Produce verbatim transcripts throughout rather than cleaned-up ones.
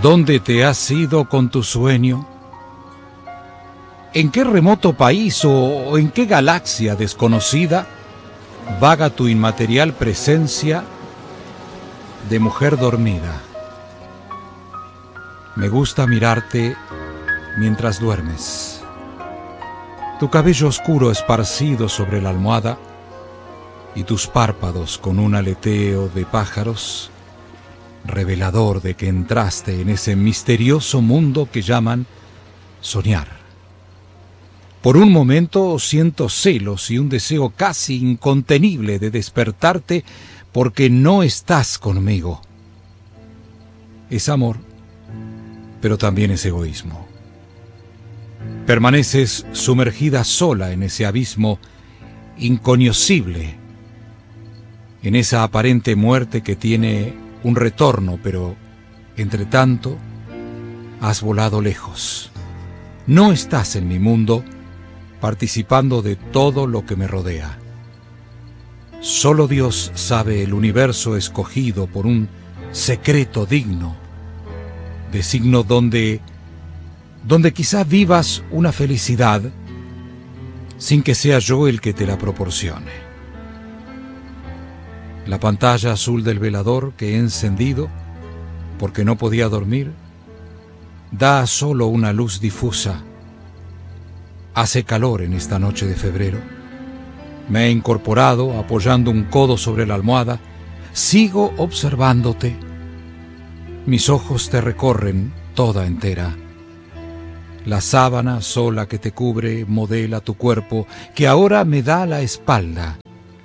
¿Dónde te has ido con tu sueño? ¿En qué remoto país o en qué galaxia desconocida vaga tu inmaterial presencia de mujer dormida? Me gusta mirarte mientras duermes. Tu cabello oscuro esparcido sobre la almohada y tus párpados con un aleteo de pájaros, revelador de que entraste en ese misterioso mundo que llaman soñar. Por un momento siento celos y un deseo casi incontenible de despertarte porque no estás conmigo. Es amor, pero también es egoísmo. Permaneces sumergida sola en ese abismo inconocible, en esa aparente muerte que tiene un retorno, pero entre tanto has volado lejos. No estás en mi mundo, participando de todo lo que me rodea. Solo Dios sabe el universo escogido por un secreto digno, de signo donde, donde quizá vivas una felicidad sin que sea yo el que te la proporcione. La pantalla azul del velador que he encendido, porque no podía dormir, da solo una luz difusa. Hace calor en esta noche de febrero. Me he incorporado, apoyando un codo sobre la almohada. Sigo observándote. Mis ojos te recorren toda entera. La sábana sola que te cubre modela tu cuerpo, que ahora me da la espalda.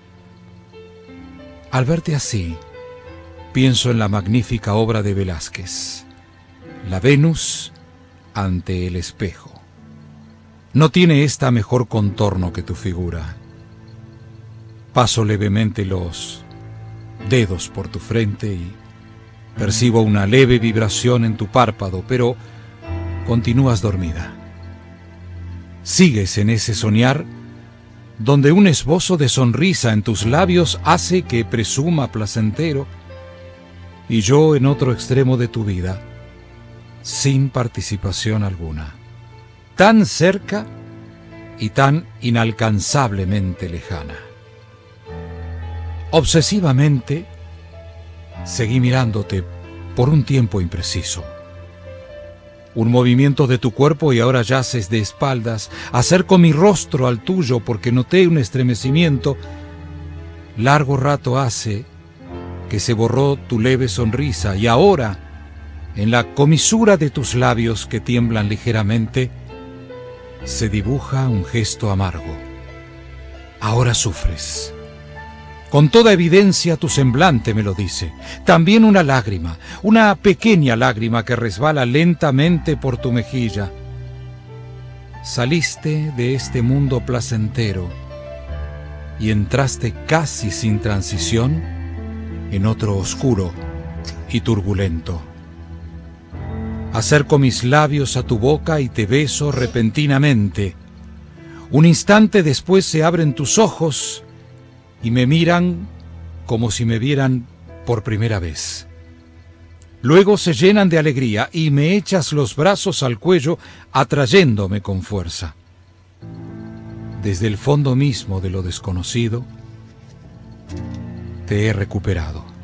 Al verte así, pienso en la magnífica obra de Velázquez, la Venus ante el espejo. No tiene esta mejor contorno que tu figura. Paso levemente los dedos por tu frente y percibo una leve vibración en tu párpado, pero continúas dormida. Sigues en ese soñar donde un esbozo de sonrisa en tus labios hace que presuma placentero, y yo en otro extremo de tu vida, sin participación alguna, tan cerca y tan inalcanzablemente lejana. Obsesivamente seguí mirándote por un tiempo impreciso. Un movimiento de tu cuerpo y ahora yaces de espaldas. Acerco mi rostro al tuyo porque noté un estremecimiento. Largo rato hace que se borró tu leve sonrisa y ahora, en la comisura de tus labios que tiemblan ligeramente, se dibuja un gesto amargo. Ahora sufres. Con toda evidencia tu semblante me lo dice. También una lágrima, una pequeña lágrima que resbala lentamente por tu mejilla. Saliste de este mundo placentero y entraste casi sin transición en otro oscuro y turbulento. Acerco mis labios a tu boca y te beso repentinamente. Un instante después se abren tus ojos y me miran como si me vieran por primera vez. Luego se llenan de alegría y me echas los brazos al cuello, atrayéndome con fuerza. Desde el fondo mismo de lo desconocido, te he recuperado.